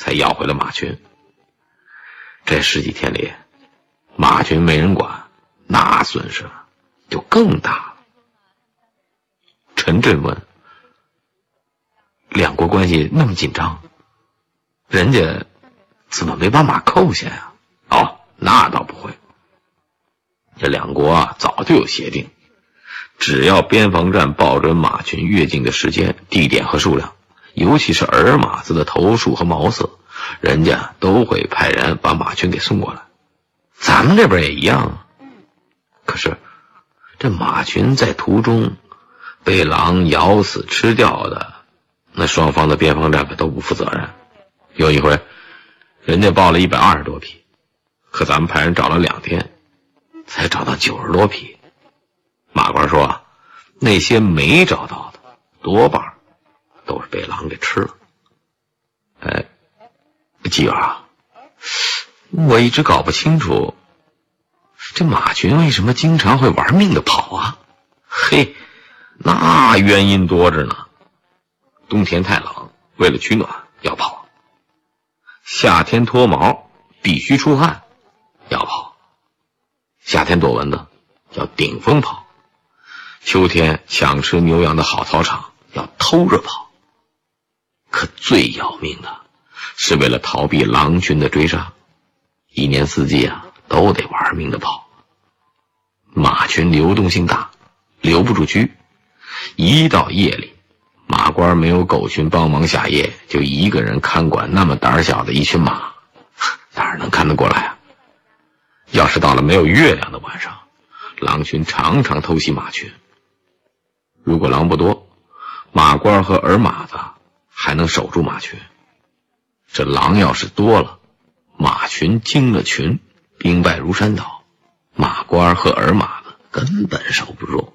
才要回了马群。这10几天里，马群没人管，那损失就更大了。陈震问：两国关系那么紧张，人家怎么没把马扣下呀？哦，那倒不会。这两国早就有协定，只要边防站报准马群越境的时间、地点和数量，尤其是儿马子的头数和毛色，人家都会派人把马群给送过来。咱们这边也一样。可是这马群在途中被狼咬死吃掉的，那双方的边防站可都不负责任。有一回人家报了120多匹，可咱们派人找了2天才找到90多匹。马官说那些没找到的多半都是被狼给吃了。纪元我一直搞不清楚这马群为什么经常会玩命的跑啊？嘿，那原因多着呢。冬天太冷，为了取暖要跑；夏天脱毛必须出汗要跑；夏天躲蚊子要顶风跑；秋天想吃牛羊的好草场要偷着跑。可最要命的是为了逃避狼群的追杀，一年四季都得玩命的跑。马群流动性大，留不住车，一到夜里，马官没有狗群帮忙下夜，就一个人看管那么胆小的一群马，哪能看得过来啊？要是到了没有月亮的晚上，狼群常常偷袭马群。如果狼不多，马官和儿马子还能守住马群。这狼要是多了，马群惊了群，兵败如山倒，马官和儿马子根本守不住。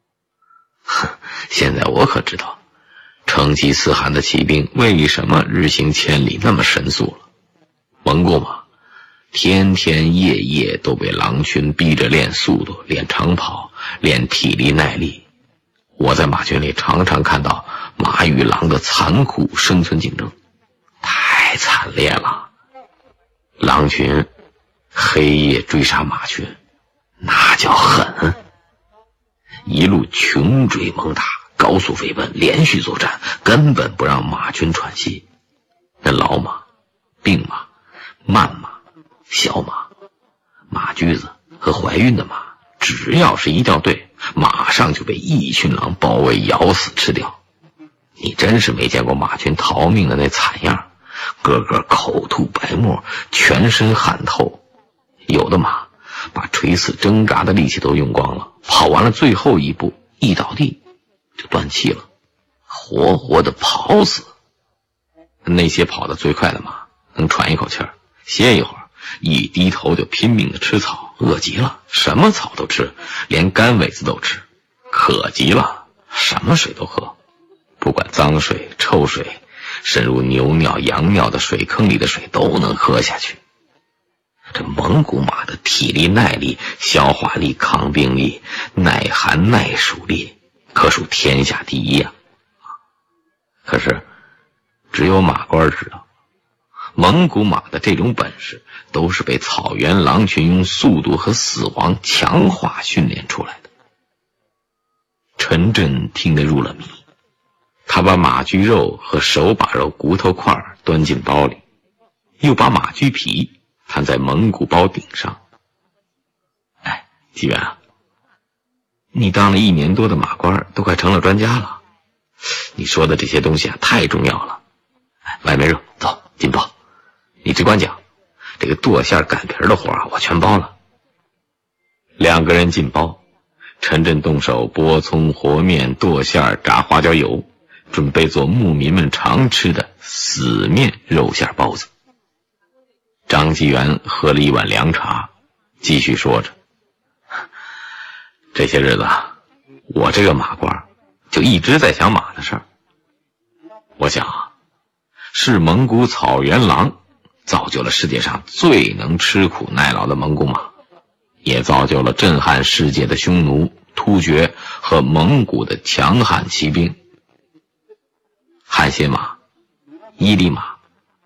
现在我可知道成吉思汗的骑兵为什么日行千里那么神速了。蒙古马天天夜夜都被狼群逼着练速度、练长跑、练体力耐力。我在马群里常常看到马与狼的残酷生存竞争，太惨烈了。狼群黑夜追杀马群，那叫狠，一路穷追猛打，高速飞奔，连续作战，根本不让马群喘息。那老马、病马、慢马、小马、马驹子和怀孕的马，只要是一掉队，马上就被一群狼包围咬死吃掉。你真是没见过马群逃命的那惨样，个个口吐白沫，全身汗透。有的马把垂死挣扎的力气都用光了，跑完了最后一步，一倒地就断气了，活活的跑死。那些跑得最快的马能喘一口气儿，歇一会儿，一低头就拼命的吃草，饿极了什么草都吃，连干苇子都吃，渴极了什么水都喝，不管脏水臭水，渗入牛尿羊尿的水坑里的水都能喝下去。这蒙古马的体力耐力、消化力、抗病力、耐寒耐暑力可属天下第一啊！可是只有马官知道，蒙古马的这种本事都是被草原狼群用速度和死亡强化训练出来的。陈震听得入了迷，他把马驹肉和手把肉骨头块端进包里，又把马驹皮摊在蒙古包顶上。纪元你当了1年多的马官，都快成了专家了，你说的这些东西太重要了。外面热，走进包，你只管讲，这个剁馅擀皮的活我全包了。2个人进包，陈震动手剥葱和面、剁馅、炸花椒油，准备做牧民们常吃的死面肉馅包子。张纪元喝了一碗凉茶，继续说着，这些日子我这个马官就一直在想马的事儿。我想是蒙古草原狼造就了世界上最能吃苦耐劳的蒙古马，也造就了震撼世界的匈奴、突厥和蒙古的强悍骑兵。汗血马、伊犁马、